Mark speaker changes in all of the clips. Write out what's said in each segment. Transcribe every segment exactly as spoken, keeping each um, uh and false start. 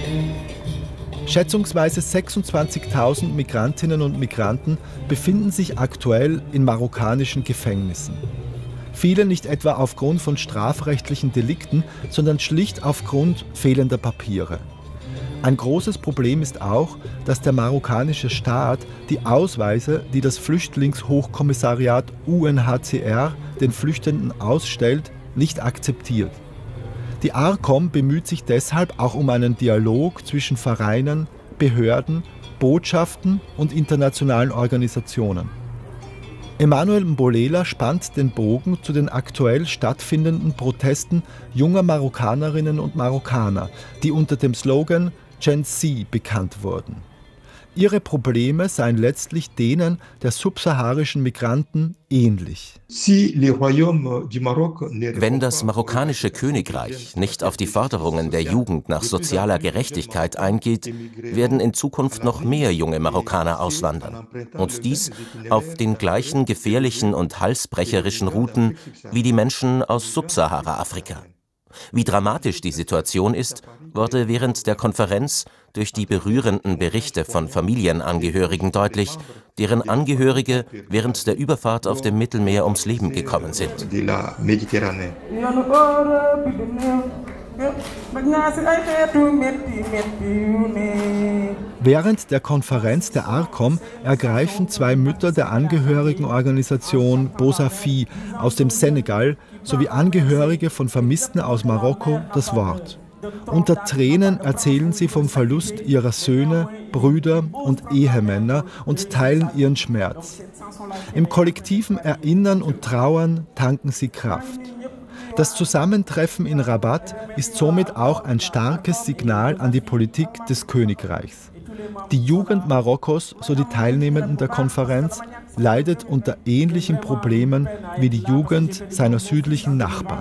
Speaker 1: Schätzungsweise sechsundzwanzigtausend Migrantinnen und Migranten befinden sich aktuell in marokkanischen Gefängnissen. Viele nicht etwa aufgrund von strafrechtlichen Delikten, sondern schlicht aufgrund fehlender Papiere. Ein großes Problem ist auch, dass der marokkanische Staat die Ausweise, die das Flüchtlingshochkommissariat U N H C R den Flüchtenden ausstellt, nicht akzeptiert. Die ARCOM bemüht sich deshalb auch um einen Dialog zwischen Vereinen, Behörden, Botschaften und internationalen Organisationen. Emmanuel Mbolela spannt den Bogen zu den aktuell stattfindenden Protesten junger Marokkanerinnen und Marokkaner, die unter dem Slogan Gen Z bekannt wurden. Ihre Probleme seien letztlich denen der subsaharischen Migranten ähnlich.
Speaker 2: Wenn das marokkanische Königreich nicht auf die Forderungen der Jugend nach sozialer Gerechtigkeit eingeht, werden in Zukunft noch mehr junge Marokkaner auswandern. Und dies auf den gleichen gefährlichen und halsbrecherischen Routen wie die Menschen aus Subsahara-Afrika. Wie dramatisch die Situation ist, wurde während der Konferenz durch die berührenden Berichte von Familienangehörigen deutlich, deren Angehörige während der Überfahrt auf dem Mittelmeer ums Leben gekommen sind.
Speaker 1: Während der Konferenz der ARCOM ergreifen zwei Mütter der Angehörigenorganisation Bosafi aus dem Senegal sowie Angehörige von Vermissten aus Marokko das Wort. Unter Tränen erzählen sie vom Verlust ihrer Söhne, Brüder und Ehemänner und teilen ihren Schmerz. Im kollektiven Erinnern und Trauern tanken sie Kraft. Das Zusammentreffen in Rabat ist somit auch ein starkes Signal an die Politik des Königreichs. Die Jugend Marokkos, so die Teilnehmenden der Konferenz, leidet unter ähnlichen Problemen wie die Jugend seiner südlichen Nachbarn.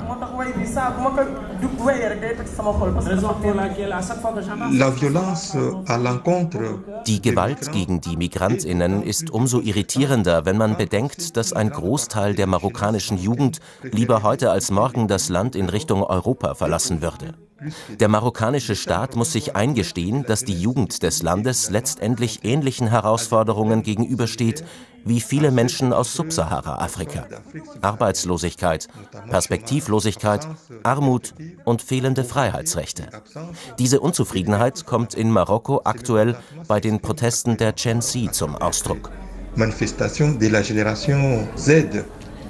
Speaker 2: Die Gewalt gegen die MigrantInnen ist umso irritierender, wenn man bedenkt, dass ein Großteil der marokkanischen Jugend lieber heute als morgen das Land in Richtung Europa verlassen würde. Der marokkanische Staat muss sich eingestehen, dass die Jugend des Landes letztendlich ähnlichen Herausforderungen gegenübersteht wie viele Menschen aus Subsahara-Afrika. Arbeitslosigkeit, Perspektivlosigkeit, Armut und fehlende Freiheitsrechte. Diese Unzufriedenheit kommt in Marokko aktuell bei den Protesten der Gen Z zum Ausdruck.
Speaker 3: Manifestation de la Génération Z.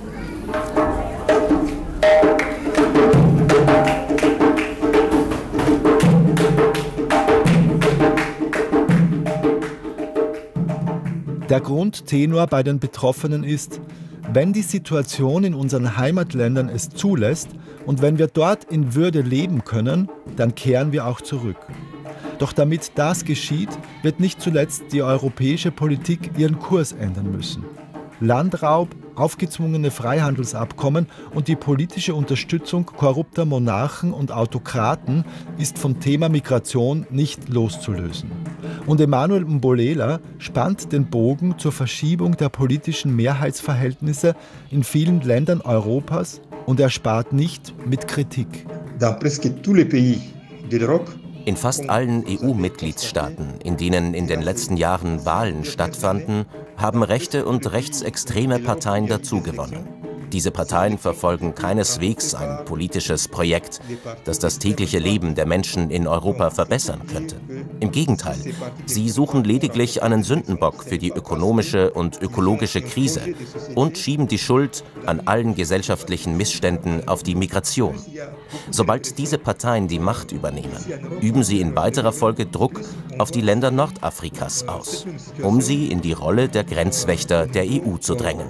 Speaker 1: Der Grundtenor bei den Betroffenen ist, wenn die Situation in unseren Heimatländern es zulässt und wenn wir dort in Würde leben können, dann kehren wir auch zurück. Doch damit das geschieht, wird nicht zuletzt die europäische Politik ihren Kurs ändern müssen. Landraub, aufgezwungene Freihandelsabkommen und die politische Unterstützung korrupter Monarchen und Autokraten ist vom Thema Migration nicht loszulösen. Und Emmanuel Mbolela spannt den Bogen zur Verschiebung der politischen Mehrheitsverhältnisse in vielen Ländern Europas und er spart nicht mit Kritik.
Speaker 3: Dans presque tous les pays de l'Europe.
Speaker 2: In fast allen E U-Mitgliedstaaten, in denen in den letzten Jahren Wahlen stattfanden, haben rechte und rechtsextreme Parteien dazugewonnen. Diese Parteien verfolgen keineswegs ein politisches Projekt, das das tägliche Leben der Menschen in Europa verbessern könnte. Im Gegenteil, sie suchen lediglich einen Sündenbock für die ökonomische und ökologische Krise und schieben die Schuld an allen gesellschaftlichen Missständen auf die Migration. Sobald diese Parteien die Macht übernehmen, üben sie in weiterer Folge Druck auf die Länder Nordafrikas aus, um sie in die Rolle der Grenzwächter der E U zu drängen.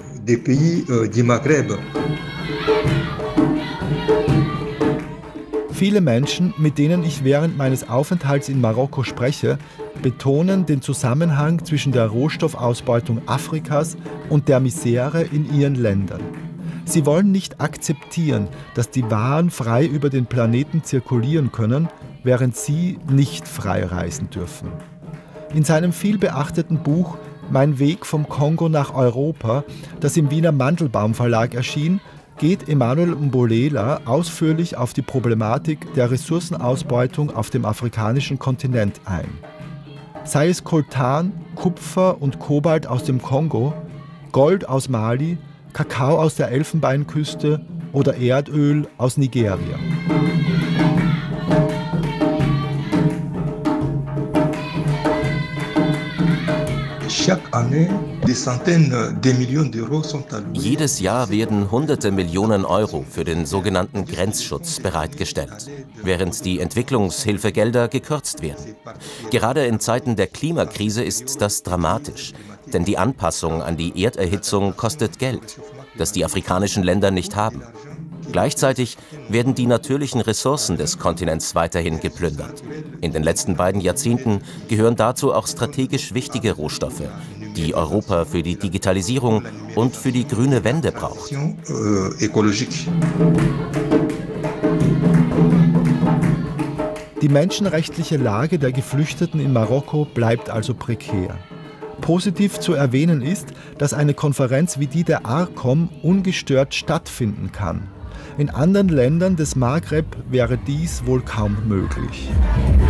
Speaker 1: Viele Menschen, mit denen ich während meines Aufenthalts in Marokko spreche, betonen den Zusammenhang zwischen der Rohstoffausbeutung Afrikas und der Misere in ihren Ländern. Sie wollen nicht akzeptieren, dass die Waren frei über den Planeten zirkulieren können, während sie nicht frei reisen dürfen. In seinem vielbeachteten Buch Mein Weg vom Kongo nach Europa, das im Wiener Mandelbaum Verlag erschien, geht Emmanuel Mbolela ausführlich auf die Problematik der Ressourcenausbeutung auf dem afrikanischen Kontinent ein. Sei es Coltan, Kupfer und Kobalt aus dem Kongo, Gold aus Mali, Kakao aus der Elfenbeinküste oder Erdöl aus Nigeria.
Speaker 2: Jedes Jahr werden hunderte Millionen Euro für den sogenannten Grenzschutz bereitgestellt, während die Entwicklungshilfegelder gekürzt werden. Gerade in Zeiten der Klimakrise ist das dramatisch, denn die Anpassung an die Erderhitzung kostet Geld, das die afrikanischen Länder nicht haben. Gleichzeitig werden die natürlichen Ressourcen des Kontinents weiterhin geplündert. In den letzten beiden Jahrzehnten gehören dazu auch strategisch wichtige Rohstoffe, die Europa für die Digitalisierung und für die grüne Wende braucht.
Speaker 1: Die menschenrechtliche Lage der Geflüchteten in Marokko bleibt also prekär. Positiv zu erwähnen ist, dass eine Konferenz wie die der ARCOM ungestört stattfinden kann. In anderen Ländern des Maghreb wäre dies wohl kaum möglich.